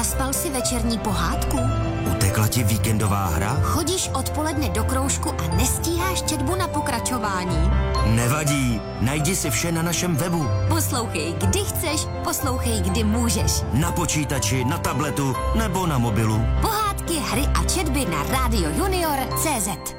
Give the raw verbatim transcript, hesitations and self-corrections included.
Zaspal si večerní pohádku? Utekla ti víkendová hra? Chodíš odpoledne do kroužku a nestíháš četbu na pokračování? Nevadí, najdi si vše na našem webu. Poslouchej, kdy chceš, poslouchej, kdy můžeš. Na počítači, na tabletu nebo na mobilu. Pohádky, hry a četby na rádio junior tečka cé zet.